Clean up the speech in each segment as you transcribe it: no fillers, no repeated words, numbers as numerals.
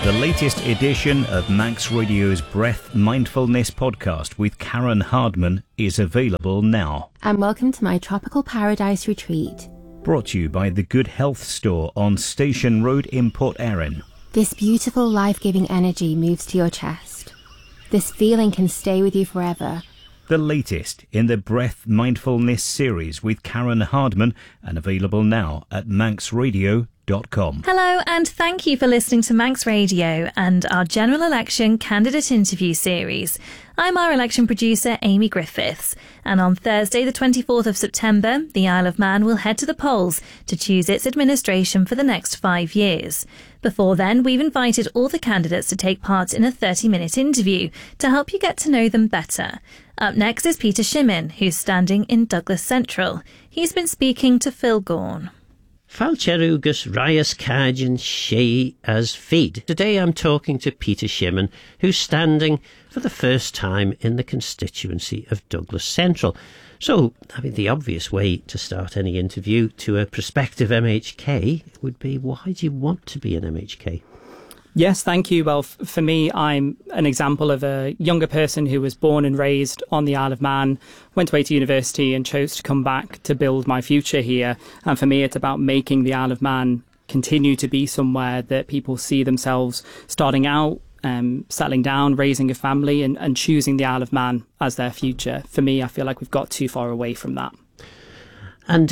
The latest edition of Manx Radio's Breath Mindfulness podcast with Karen Hardman is available now. And welcome to my tropical paradise retreat. Brought to you by the Good Health Store on Station Road in Port Erin. This beautiful life-giving energy moves to your chest. This feeling can stay with you forever. The latest in the Breath Mindfulness series with Karen Hardman, and available now at manxradio.com. Hello, and thank you for listening to Manx Radio and our General Election Candidate Interview series. I'm our election producer, Amy Griffiths, and on Thursday the 24th of September, the Isle of Man will head to the polls to choose its administration for the next 5 years. Before then, we've invited all the candidates to take part in a 30-minute interview to help you get to know them better. Up next is Peter Shimmin, who's standing in Douglas Central. He's been speaking to Phil Gaughan. Falcherugus Rias Cajun Shea as Feed. Today I'm talking to Peter Shimmin, who's standing for the first time in the constituency of Douglas Central. So, the obvious way to start any interview to a prospective MHK would be, why do you want to be an MHK? Yes, thank you. Well, for me, I'm an example of a younger person who was born and raised on the Isle of Man, went away to university and chose to come back to build my future here. And for me, it's about making the Isle of Man continue to be somewhere that people see themselves starting out, settling down, raising a family and choosing the Isle of Man as their future. For me, I feel like we've got too far away from that. And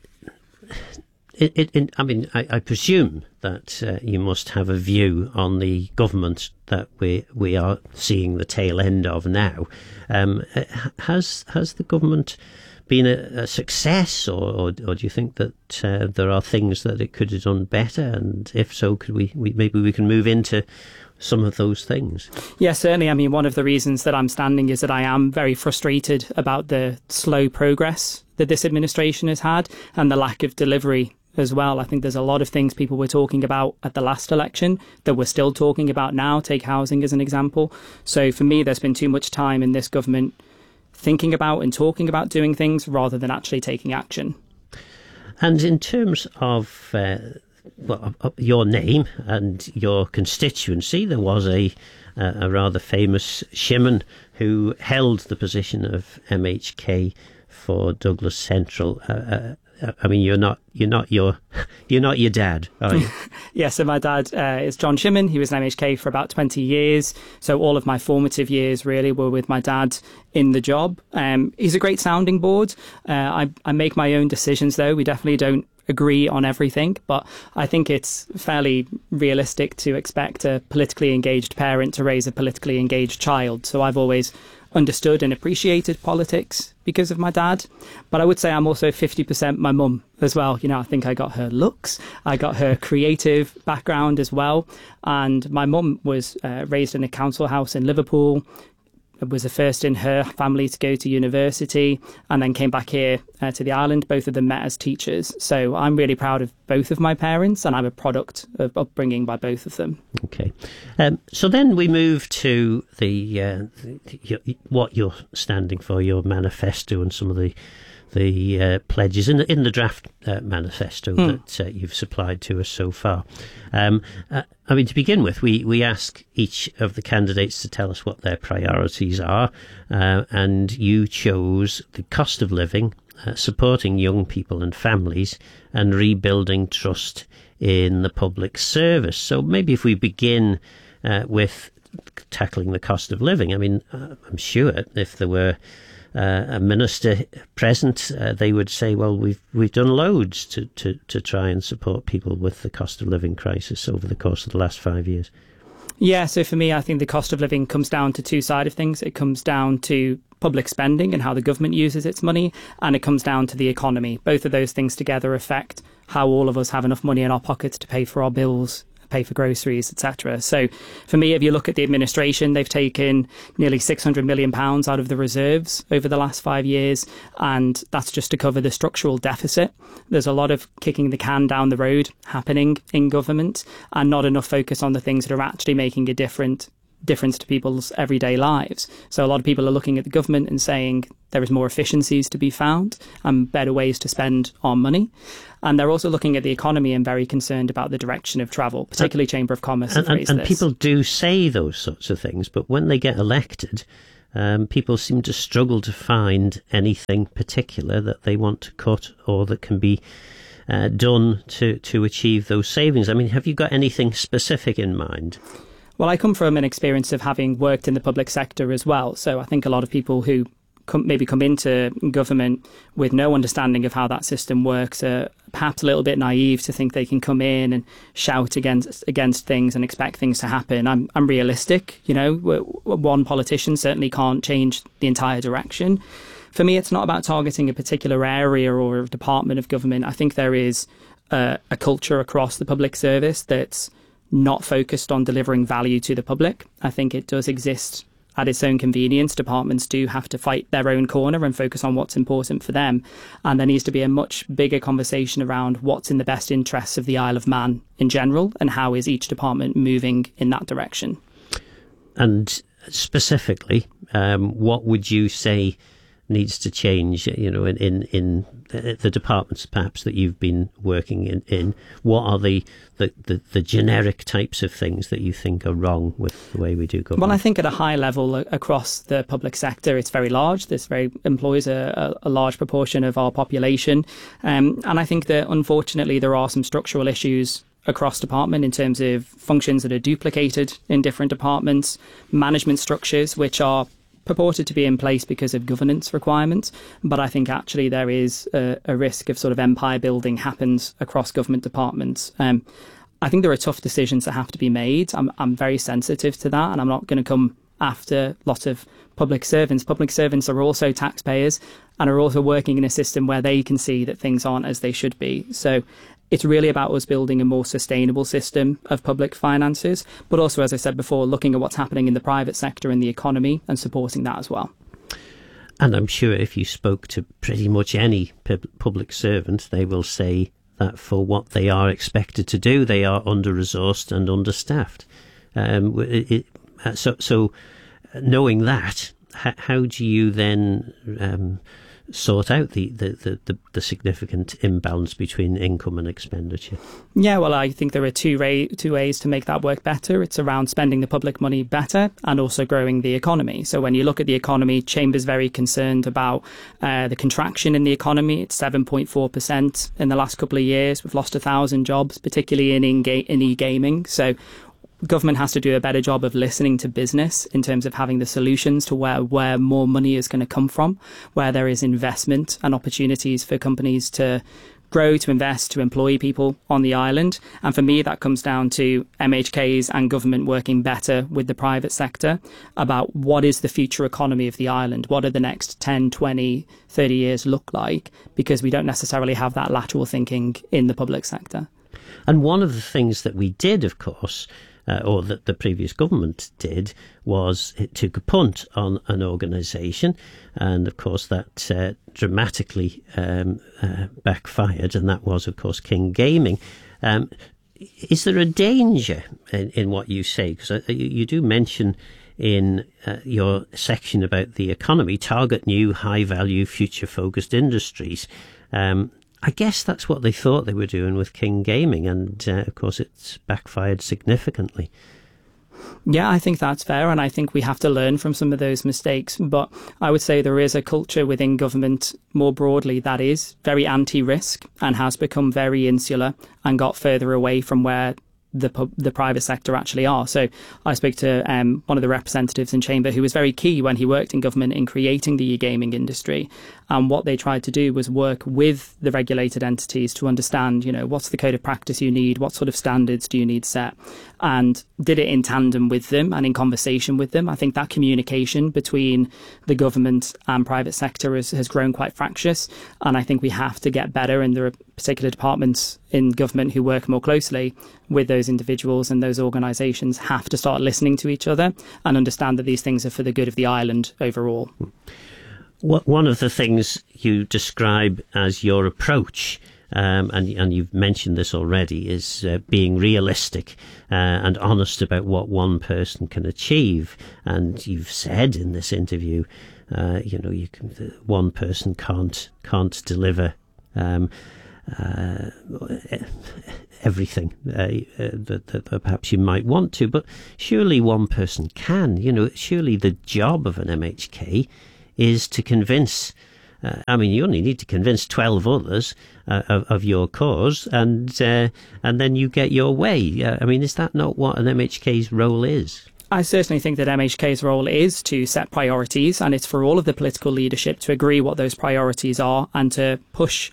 I presume that you must have a view on the government that we are seeing the tail end of now. Has the government been a success, or do you think that there are things that it could have done better? And if so, could we maybe we can move into some of those things? Yeah, certainly. One of the reasons that I'm standing is that I am very frustrated about the slow progress that this administration has had and the lack of delivery as well. I think there's a lot of things people were talking about at the last election that we're still talking about now. Take housing as an example. So for me, there's been too much time in this government thinking about and talking about doing things rather than actually taking action. And in terms of your name and your constituency, there was a rather famous Shimmin who held the position of MHK for Douglas Central. You're not your dad, are you? Yeah, so my dad is John Shimmin. He was an MHK for about 20 years. So all of my formative years really were with my dad in the job. He's a great sounding board. I make my own decisions though. We definitely don't agree on everything, but I think it's fairly realistic to expect a politically engaged parent to raise a politically engaged child. So I've always understood and appreciated politics because of my dad. But I would say I'm also 50% my mum as well. I think I got her looks, I got her creative background as well. And my mum was raised in a council house in Liverpool, was the first in her family to go to university, and then came back here to the island. Both of them met as teachers. So I'm really proud of both of my parents, and I'm a product of upbringing by both of them. Okay. So then we move to what you're standing for, your manifesto, and some of the pledges in the draft manifesto that you've supplied to us so far. To begin with, we ask each of the candidates to tell us what their priorities are, and you chose the cost of living, supporting young people and families, and rebuilding trust in the public service. So maybe if we begin with tackling the cost of living, I'm sure if there were a minister present, they would say, well, we've done loads to try and support people with the cost of living crisis over the course of the last 5 years. Yeah, so for me, I think the cost of living comes down to two sides of things. It comes down to public spending and how the government uses its money, and it comes down to the economy. Both of those things together affect how all of us have enough money in our pockets to pay for our bills, pay for groceries, etc. So for me, if you look at the administration, they've taken nearly £600 million out of the reserves over the last 5 years, and that's just to cover the structural deficit. There's a lot of kicking the can down the road happening in government, and not enough focus on the things that are actually making a difference to people's everyday lives. So a lot of people are looking at the government and saying there is more efficiencies to be found and better ways to spend our money. And they're also looking at the economy and very concerned about the direction of travel, particularly Chamber of Commerce. And people do say those sorts of things, but when they get elected, people seem to struggle to find anything particular that they want to cut or that can be done to achieve those savings. I mean, have you got anything specific in mind? Well, I come from an experience of having worked in the public sector as well. So I think a lot of people who maybe come into government with no understanding of how that system works are perhaps a little bit naive to think they can come in and shout against things and expect things to happen. I'm realistic. You know, one politician certainly can't change the entire direction. For me, it's not about targeting a particular area or a department of government. I think there is a culture across the public service that's not focused on delivering value to the public. I think it does exist at its own convenience. Departments do have to fight their own corner and focus on what's important for them. And there needs to be a much bigger conversation around what's in the best interests of the Isle of Man in general and how is each department moving in that direction. And specifically, what would you say needs to change, you know, in the departments perhaps that you've been working in? What are the generic types of things that you think are wrong with the way we do government? Well, I think at a high level across the public sector, it's very large. This employs a large proportion of our population. And I think that unfortunately there are some structural issues across department in terms of functions that are duplicated in different departments, management structures which are purported to be in place because of governance requirements, but I think actually there is a risk of sort of empire building happens across government departments. I think there are tough decisions that have to be made. I'm very sensitive to that, and I'm not going to come after lots of public servants. Public servants are also taxpayers and are also working in a system where they can see that things aren't as they should be. So it's really about us building a more sustainable system of public finances, but also, as I said before, looking at what's happening in the private sector and the economy and supporting that as well. And I'm sure if you spoke to pretty much any public servant, they will say that for what they are expected to do, they are under-resourced and understaffed. So knowing that, how do you then sort out the significant imbalance between income and expenditure? Yeah, well, I think there are two ways to make that work better. It's around spending the public money better and also growing the economy. So when you look at the economy, Chamber's very concerned about the contraction in the economy. It's 7.4% in the last couple of years. We've lost 1,000 jobs, particularly in e-gaming. So government has to do a better job of listening to business in terms of having the solutions to where more money is going to come from, where there is investment and opportunities for companies to grow, to invest, to employ people on the island. And for me, that comes down to MHKs and government working better with the private sector about what is the future economy of the island, what are the next 10, 20, 30 years look like, because we don't necessarily have that lateral thinking in the public sector. And one of the things that we did, of course, or that the previous government did, was it took a punt on an organisation, and of course that dramatically backfired, and that was of course King Gaming. Is there a danger in what you say? Because you do mention in your section about the economy, target new high-value future-focused industries. I guess that's what they thought they were doing with King Gaming, and of course it's backfired significantly. Yeah, I think that's fair, and I think we have to learn from some of those mistakes. But I would say there is a culture within government more broadly that is very anti-risk and has become very insular and got further away from where the private sector actually are. So I spoke to one of the representatives in Chamber who was very key when he worked in government in creating the e-gaming industry. And what they tried to do was work with the regulated entities to understand, you know, what's the code of practice you need, what sort of standards do you need set, and did it in tandem with them and in conversation with them. I think that communication between the government and private sector has grown quite fractious. And I think we have to get better, and there are particular departments in government who work more closely with those individuals, and those organisations have to start listening to each other and understand that these things are for the good of the island overall. One of the things you describe as your approach and you've mentioned this already, is being realistic and honest about what one person can achieve. And you've said in this interview, one person can't deliver everything that perhaps you might want to, but surely one person can. Surely the job of an MHK is to convince. You only need to convince 12 others of your cause, and then you get your way. Is that not what an MHK's role is? I certainly think that MHK's role is to set priorities, and it's for all of the political leadership to agree what those priorities are and to push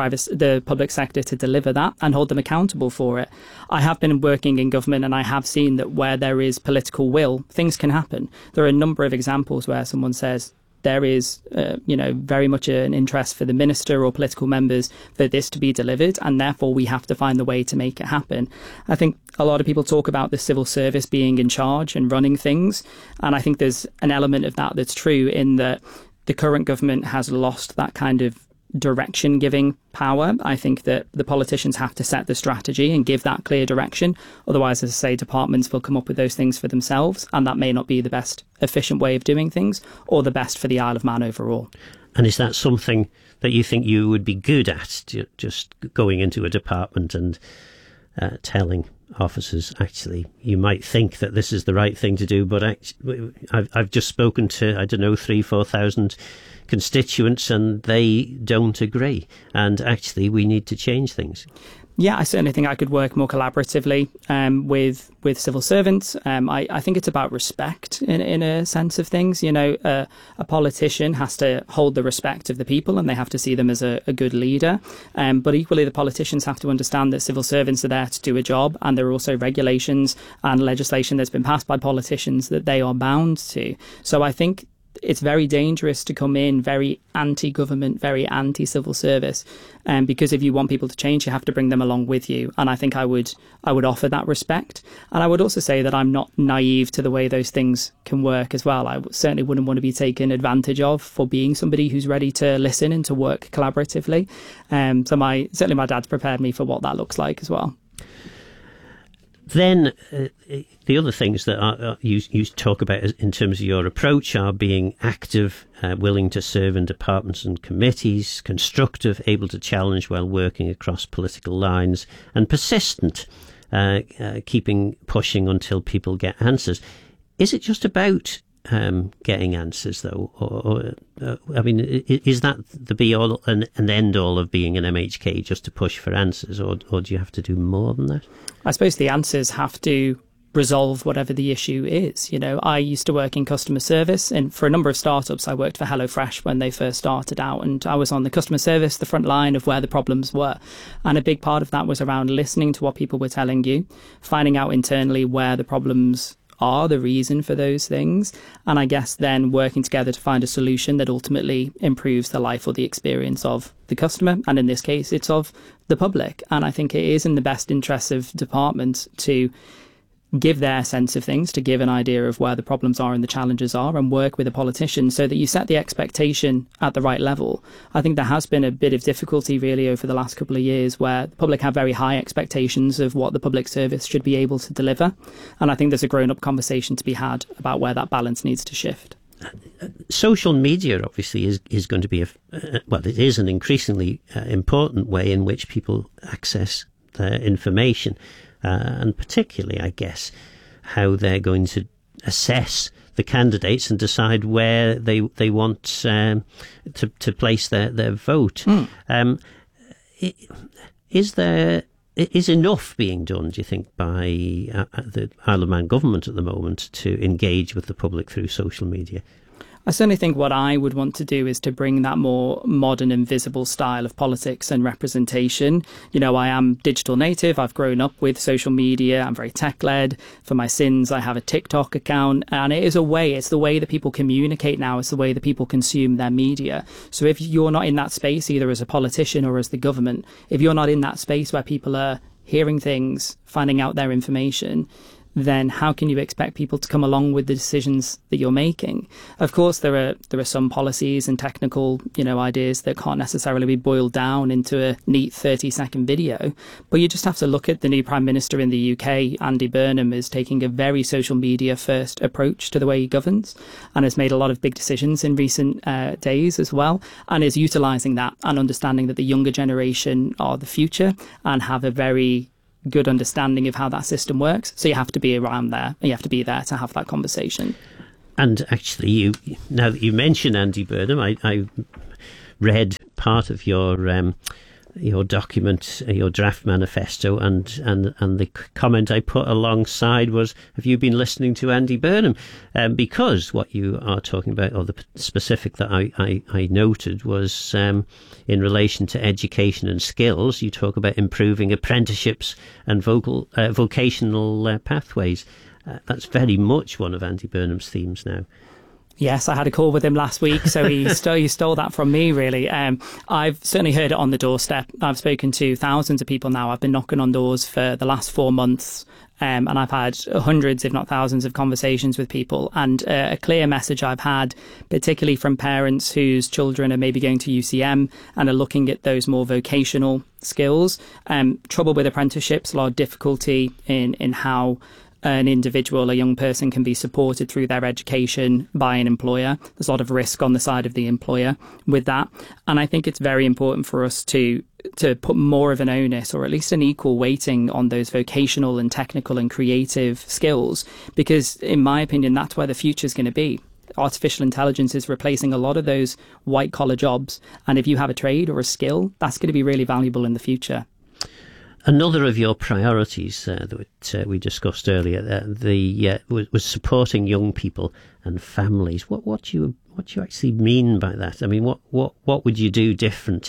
the public sector to deliver that and hold them accountable for it. I have been working in government, and I have seen that where there is political will, things can happen. There are a number of examples where someone says, there is, very much an interest for the minister or political members for this to be delivered, and therefore we have to find the way to make it happen. I think a lot of people talk about the civil service being in charge and running things, and I think there's an element of that that's true in that the current government has lost that kind of direction-giving power. I think that the politicians have to set the strategy and give that clear direction. Otherwise, as I say, departments will come up with those things for themselves, and that may not be the best efficient way of doing things or the best for the Isle of Man overall. And is that something that you think you would be good at, just going into a department and telling officers, actually, you might think that this is the right thing to do, but I've just spoken to, 3,000-4,000 constituents and they don't agree, and actually we need to change things? Yeah, I certainly think I could work more collaboratively with civil servants. I think it's about respect in a sense of things. A politician has to hold the respect of the people, and they have to see them as a good leader. But equally, the politicians have to understand that civil servants are there to do a job, and there are also regulations and legislation that's been passed by politicians that they are bound to. So I think it's very dangerous to come in very anti-government, very anti-civil service, because if you want people to change, you have to bring them along with you. And I think I would offer that respect. And I would also say that I'm not naive to the way those things can work as well. I certainly wouldn't want to be taken advantage of for being somebody who's ready to listen and to work collaboratively. So certainly my dad's prepared me for what that looks like as well. Then the other things that you talk about in terms of your approach are being active, willing to serve in departments and committees, constructive, able to challenge while working across political lines, and persistent, keeping pushing until people get answers. Is it just about getting answers, though? Or is that the be-all and end-all of being an MHK, just to push for answers, or do you have to do more than that? I suppose the answers have to resolve whatever the issue is. I used to work in customer service, and for a number of startups, I worked for HelloFresh when they first started out, and I was on the customer service, the front line of where the problems were. And a big part of that was around listening to what people were telling you, finding out internally where the problems are, the reason for those things, and I guess then working together to find a solution that ultimately improves the life or the experience of the customer, and in this case it's of the public. And I think it is in the best interest of departments to give their sense of things, to give an idea of where the problems are and the challenges are, and work with a politician so that you set the expectation at the right level. I think there has been a bit of difficulty really over the last couple of years where the public have very high expectations of what the public service should be able to deliver. And I think there's a grown-up conversation to be had about where that balance needs to shift. Social media obviously is going to be it is an increasingly important way in which people access their information. And particularly, I guess, how they're going to assess the candidates and decide where they want to place their vote. Is enough being done, do you think, by the Isle of Man government at the moment to engage with the public through social media? I certainly think what I would want to do is to bring that more modern and visible style of politics and representation. I am digital native. I've grown up with social media. I'm very tech-led. For my sins, I have a TikTok account. And it's the way that people communicate now. It's the way that people consume their media. So if you're not in that space, either as a politician or as the government, if you're not in that space where people are hearing things, finding out their information, then how can you expect people to come along with the decisions that you're making? Of course, there are some policies and technical, ideas that can't necessarily be boiled down into a neat 30-second video. But you just have to look at the new Prime Minister in the UK. Andy Burnham is taking a very social media first approach to the way he governs, and has made a lot of big decisions in recent days as well, and is utilising that and understanding that the younger generation are the future and have a very good understanding of how that system works. So you have to be around there, and you have to be there to have that conversation. And actually, now that you mention Andy Burnham, I read part of your document, your draft manifesto, and the comment I put alongside was, have you been listening to Andy Burnham? Because what you are talking about, or the specific that I noted, was in relation to education and skills. You talk about improving apprenticeships and vocational pathways. That's very much one of Andy Burnham's themes now. Yes, I had a call with him last week, so he stole that from me, really. I've certainly heard it on the doorstep. I've spoken to thousands of people now. I've been knocking on doors for the last 4 months, and I've had hundreds, if not thousands, of conversations with people. And a clear message I've had, particularly from parents whose children are maybe going to UCM and are looking at those more vocational skills. Trouble with apprenticeships, a lot of difficulty in how an individual, a young person, can be supported through their education by an employer. There's a lot of risk on the side of the employer with that. And I think it's very important for us to put more of an onus, or at least an equal weighting, on those vocational and technical and creative skills, because in my opinion, that's where the future is going to be. Artificial intelligence is replacing a lot of those white collar jobs. And if you have a trade or a skill, that's going to be really valuable in the future. Another of your priorities that we discussed earlier, was supporting young people and families. What do you actually mean by that? I mean, what would you do different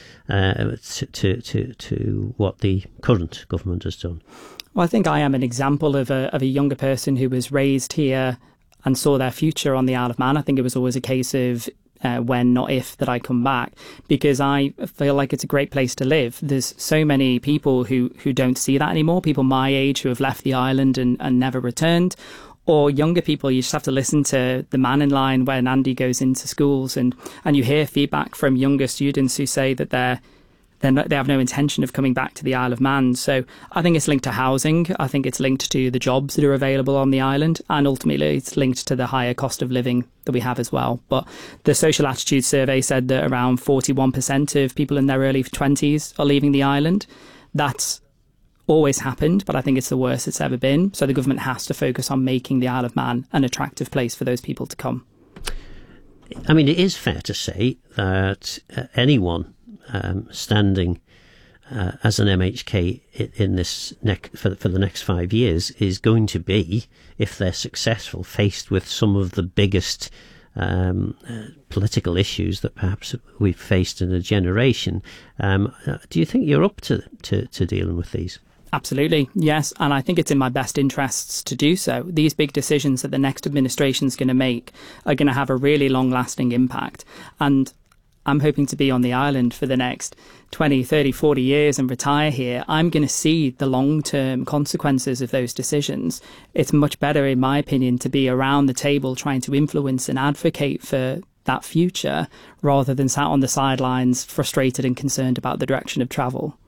to what the current government has done? Well, I think I am an example of a younger person who was raised here and saw their future on the Isle of Man. I think it was always a case of when, not if, that I come back, because I feel like it's a great place to live. There's so many people who don't see that anymore, people my age who have left the island and never returned, or younger people. You just have to listen to the man in line when Andy goes into schools, and you hear feedback from younger students who say that they have no intention of coming back to the Isle of Man. So I think it's linked to housing. I think it's linked to the jobs that are available on the island. And ultimately, it's linked to the higher cost of living that we have as well. But the social attitude survey said that around 41% of people in their early 20s are leaving the island. That's always happened, but I think it's the worst it's ever been. So the government has to focus on making the Isle of Man an attractive place for those people to come. I mean, it is fair to say that anyone standing as an MHK in this for the next 5 years is going to be, if they're successful, faced with some of the biggest political issues that perhaps we've faced in a generation. Do you think you're up to dealing with these? Absolutely, yes. And I think it's in my best interests to do so. These big decisions that the next administration is going to make are going to have a really long-lasting impact. And I'm hoping to be on the island for the next 20, 30, 40 years and retire here. I'm going to see the long-term consequences of those decisions. It's much better, in my opinion, to be around the table trying to influence and advocate for that future rather than sat on the sidelines frustrated and concerned about the direction of travel.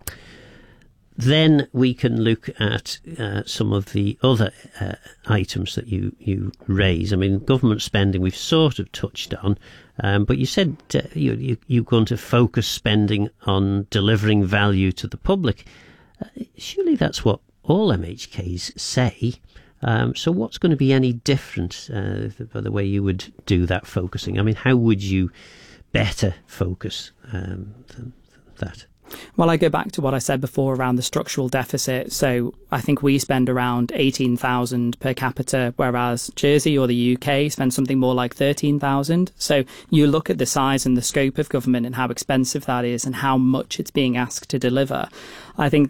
Then we can look at some of the other items that you raise. I mean, government spending we've sort of touched on, but you said you're going to focus spending on delivering value to the public. Surely that's what all MHKs say. So what's going to be any different by the way you would do that focusing? I mean, how would you better focus that? Well, I go back to what I said before around the structural deficit. So I think we spend around 18,000 per capita, whereas Jersey or the UK spends something more like 13,000. So you look at the size and the scope of government and how expensive that is and how much it's being asked to deliver. I think that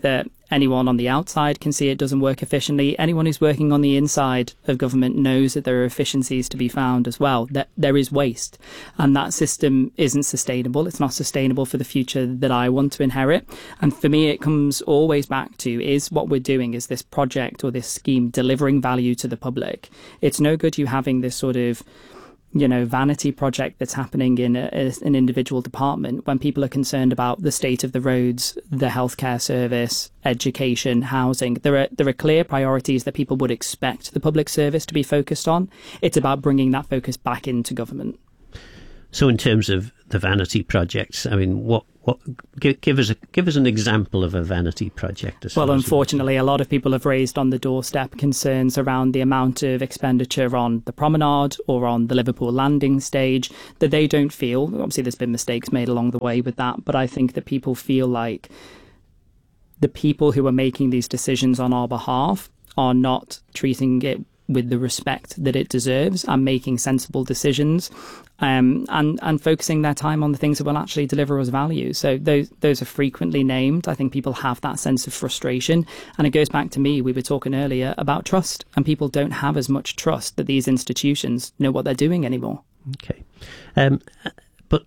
Anyone on the outside can see it doesn't work efficiently. Anyone who's working on the inside of government knows that there are efficiencies to be found as well, that there is waste. And that system isn't sustainable. It's not sustainable for the future that I want to inherit. And for me, it comes always back to, is what we're doing, is this project or this scheme delivering value to the public? It's no good you having this sort of vanity project that's happening in an individual department when people are concerned about the state of the roads, the healthcare service, education, housing. There are clear priorities that people would expect the public service to be focused on. It's about bringing that focus back into government. So in terms of the vanity projects, I mean, give us an example of a vanity project. Well, unfortunately, a lot of people have raised on the doorstep concerns around the amount of expenditure on the promenade or on the Liverpool landing stage that they don't feel. Obviously, there's been mistakes made along the way with that, but I think that people feel like the people who are making these decisions on our behalf are not treating it with the respect that it deserves and making sensible decisions and focusing their time on the things that will actually deliver us value. So those are frequently named. I think people have that sense of frustration. And it goes back to we were talking earlier about trust, and people don't have as much trust that these institutions know what they're doing anymore. Okay. But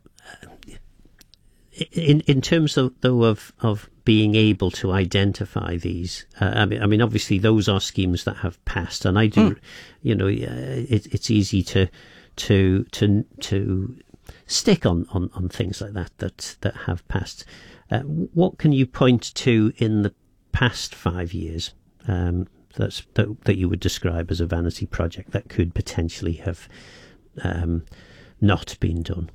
in terms of being able to identify these, I mean, obviously those are schemes that have passed, and I do, it's easy to stick on things like that have passed. What can you point to in the past 5 years that you would describe as a vanity project that could potentially have not been done?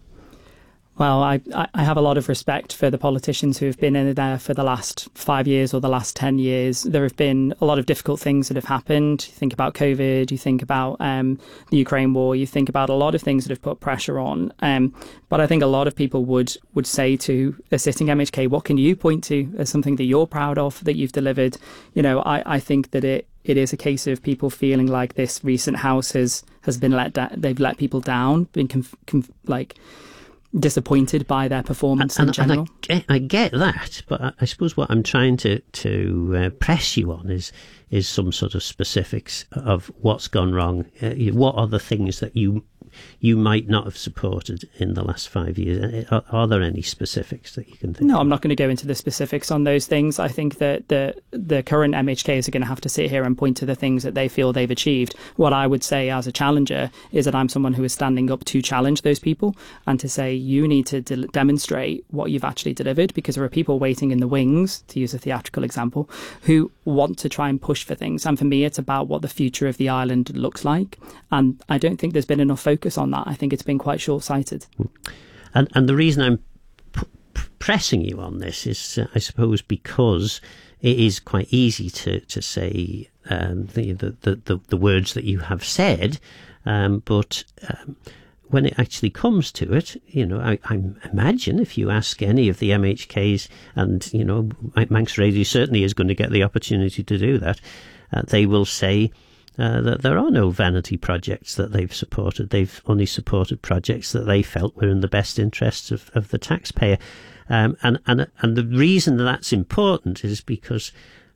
Well, I have a lot of respect for the politicians who have been in there for the last 5 years or the last 10 years. There have been a lot of difficult things that have happened. You think about COVID, you think about the Ukraine war, you think about a lot of things that have put pressure on. But I think a lot of people would say to a sitting MHK, what can you point to as something that you're proud of, that you've delivered? I think that it is a case of people feeling like this recent House has been they've let people down, been disappointed by their performance in general. And I get that, but I suppose what I'm trying to press you on is some sort of specifics of what's gone wrong. What are the things that you might not have supported in the last 5 years? Are there any specifics that you can think of? No, I'm not going to go into the specifics on those things. I think that the current MHKs are going to have to sit here and point to the things that they feel they've achieved. What I would say as a challenger is that I'm someone who is standing up to challenge those people and to say, you need to demonstrate what you've actually delivered, because there are people waiting in the wings, to use a theatrical example, who want to try and push for things. And for me, it's about what the future of the island looks like. And I don't think there's been enough focus on that. I think it's been quite short-sighted. And the reason I'm pressing you on this is, I suppose, because it is quite easy to say the words that you have said, but when it actually comes to it, I imagine if you ask any of the MHKs, and Manx Radio certainly is going to get the opportunity to do that, they will say that there are no vanity projects that they've supported. They've only supported projects that they felt were in the best interests of the taxpayer. And the reason that's important is because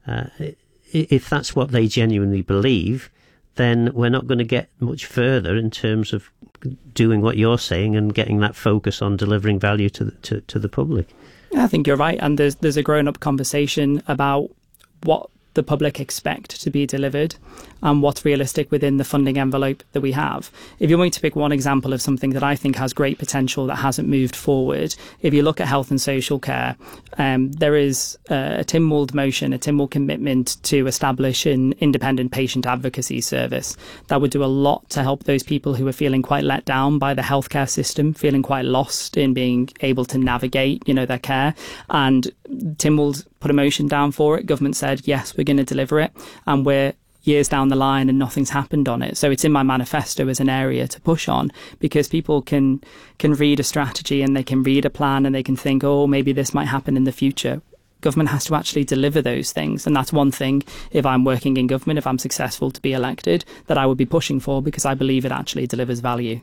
if that's what they genuinely believe, then we're not going to get much further in terms of doing what you're saying and getting that focus on delivering value to the public. I think you're right. And there's a grown-up conversation about what the public expect to be delivered and what's realistic within the funding envelope that we have. If you're going to pick one example of something that I think has great potential that hasn't moved forward, if you look at health and social care, there is a Tynwald motion, a Tynwald commitment to establish an independent patient advocacy service that would do a lot to help those people who are feeling quite let down by the healthcare system, feeling quite lost in being able to navigate, their care. And Tynwald put a motion down for it. Government said, yes, we're going to deliver it. And we're years down the line and nothing's happened on it. So it's in my manifesto as an area to push on, because people can read a strategy and they can read a plan and they can think, oh, maybe this might happen in the future. Government has to actually deliver those things. And that's one thing, if I'm working in government, if I'm successful to be elected, that I would be pushing for, because I believe it actually delivers value.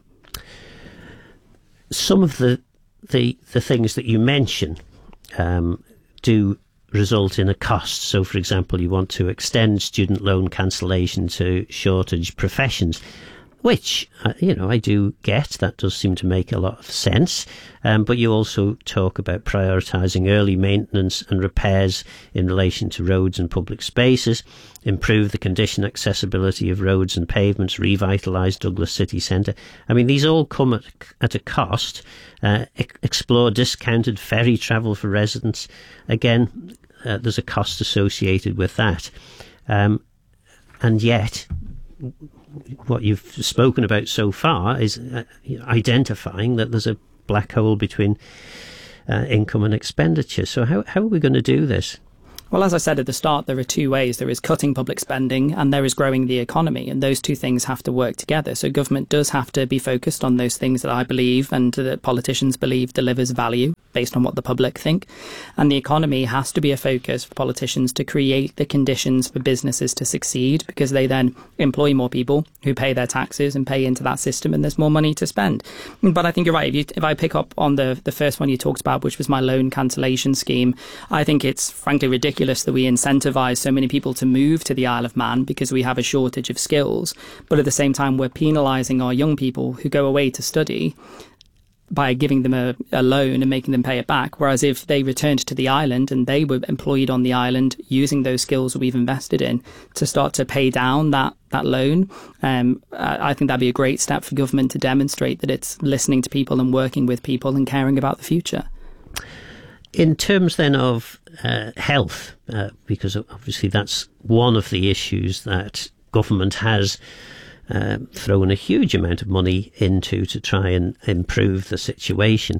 Some of the things that you mention do result in a cost. So, for example, you want to extend student loan cancellation to shortage professions, which, I do get. That does seem to make a lot of sense. But you also talk about prioritising early maintenance and repairs in relation to roads and public spaces, improve the condition accessibility of roads and pavements, revitalise Douglas city centre. I mean, these all come at a cost. Explore discounted ferry travel for residents. Again, there's a cost associated with that. And yet, what you've spoken about so far is identifying that there's a black hole between income and expenditure. So how are we going to do this? Well, as I said at the start, there are two ways. There is cutting public spending and there is growing the economy. And those two things have to work together. So government does have to be focused on those things that I believe and that politicians believe delivers value based on what the public think. And the economy has to be a focus for politicians to create the conditions for businesses to succeed, because they then employ more people who pay their taxes and pay into that system, and there's more money to spend. But I think you're right. If I pick up on the first one you talked about, which was my loan cancellation scheme, I think it's frankly ridiculous that we incentivise so many people to move to the Isle of Man because we have a shortage of skills. But at the same time, we're penalising our young people who go away to study by giving them a loan and making them pay it back. Whereas if they returned to the island and they were employed on the island using those skills that we've invested in to start to pay down that loan, I think that'd be a great step for government to demonstrate that it's listening to people and working with people and caring about the future. In terms then of health, because obviously that's one of the issues that government has thrown a huge amount of money into to try and improve the situation.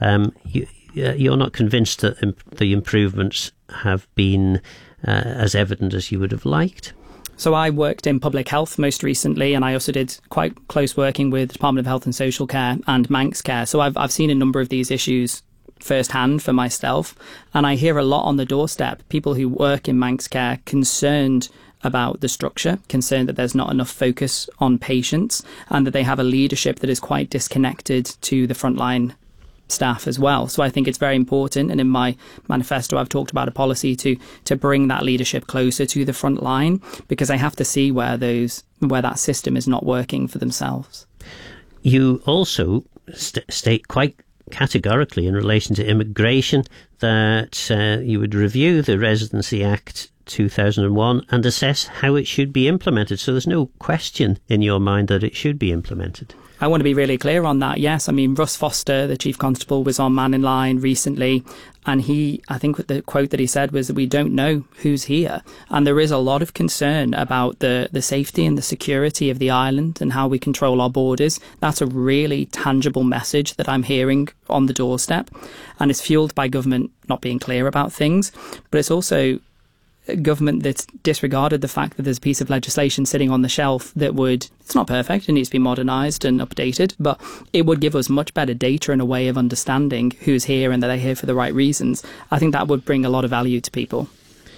You're not convinced that the improvements have been as evident as you would have liked? So I worked in public health most recently, and I also did quite close working with Department of Health and Social Care and Manx Care. So I've seen a number of these issues firsthand for myself, and I hear a lot on the doorstep, people who work in Manx Care concerned about the structure, concerned that there's not enough focus on patients and that they have a leadership that is quite disconnected to the frontline staff as well. So I think it's very important, and in my manifesto I've talked about a policy to bring that leadership closer to the front line, because they have to see where that system is not working for themselves. You also state quite categorically in relation to immigration that you would review the Residency Act 2001 and assess how it should be implemented. So there's no question in your mind that it should be implemented. I want to be really clear on that. Yes, I mean, Russ Foster, the Chief Constable, was on Man in Line recently, and I think the quote that he said was that we don't know who's here. And there is a lot of concern about the safety and the security of the island and how we control our borders. That's a really tangible message that I'm hearing on the doorstep. And it's fueled by government not being clear about things, but it's also government that's disregarded the fact that there's a piece of legislation sitting on the shelf that it's not perfect, it needs to be modernised and updated, but it would give us much better data and a way of understanding who's here and that they're here for the right reasons. I think that would bring a lot of value to people.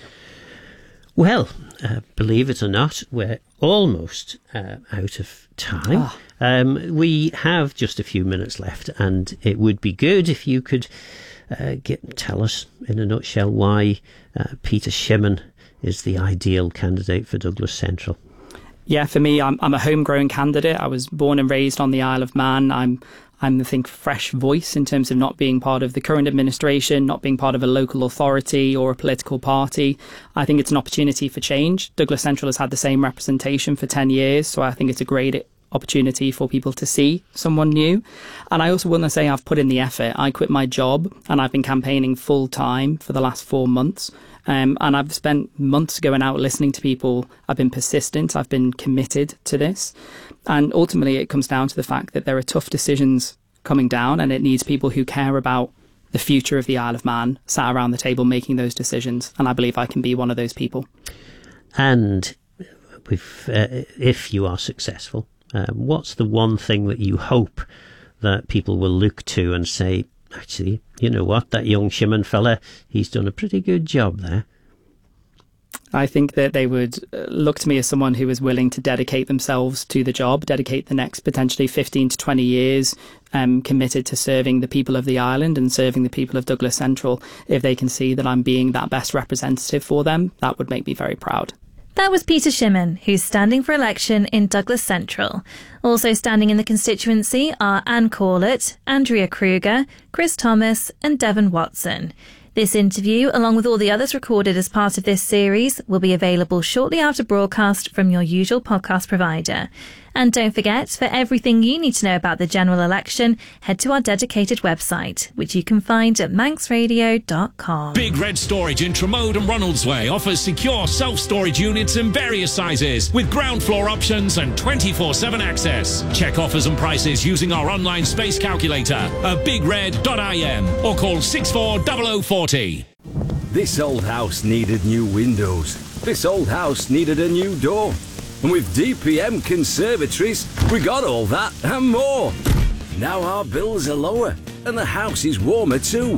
Well, believe it or not, we're almost out of time. We have just a few minutes left, and it would be good if you could tell us in a nutshell why Peter Shimmin is the ideal candidate for Douglas Central. Yeah, for me, I'm a homegrown candidate. I was born and raised on the Isle of Man. I'm I think fresh voice in terms of not being part of the current administration, not being part of a local authority or a political party. I think it's an opportunity for change. Douglas Central has had the same representation for 10 years, so I think it's a great opportunity for people to see someone new. And I also want to say I've put in the effort. I quit my job and I've been campaigning full time for the last 4 months. And I've spent months going out listening to people. I've been persistent. I've been committed to this. And ultimately, it comes down to the fact that there are tough decisions coming down, and it needs people who care about the future of the Isle of Man sat around the table making those decisions. And I believe I can be one of those people. And if you are successful, what's the one thing that you hope that people will look to and say, actually, you know what, that young Shimmin fella, he's done a pretty good job there? I think that they would look to me as someone who is willing to dedicate themselves to the job, dedicate the next potentially 15 to 20 years committed to serving the people of the island and serving the people of Douglas Central, if they can see that I'm being that best representative for them, that would make me very proud. That was Peter Shimmin, who's standing for election in Douglas Central. Also standing in the constituency are Anne Corlett, Andrea Kruger, Chris Thomas and Devon Watson. This interview, along with all the others recorded as part of this series, will be available shortly after broadcast from your usual podcast provider. And don't forget, for everything you need to know about the general election, head to our dedicated website, which you can find at manxradio.com. Big Red Storage in Tremode and Ronaldsway offers secure self-storage units in various sizes with ground floor options and 24/7 access. Check offers and prices using our online space calculator at bigred.im or call 640040. This old house needed new windows. This old house needed a new door. And with DPM Conservatories, we got all that and more. Now our bills are lower and the house is warmer too.